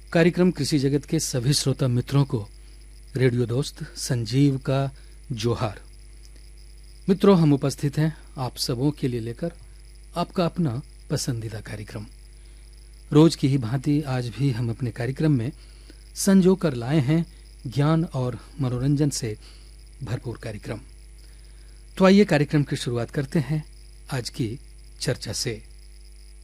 कार्यक्रम कृषि जगत के सभी श्रोता मित्रों को रेडियो दोस्त संजीव का जोहार। मित्रों, हम उपस्थित हैं आप सबों के लिए लेकर आपका अपना पसंदीदा कार्यक्रम। रोज की ही भांति आज भी हम अपने कार्यक्रम में संजो कर लाए हैं ज्ञान और मनोरंजन से भरपूर कार्यक्रम। तो आइए कार्यक्रम की शुरुआत करते हैं आज की चर्चा से।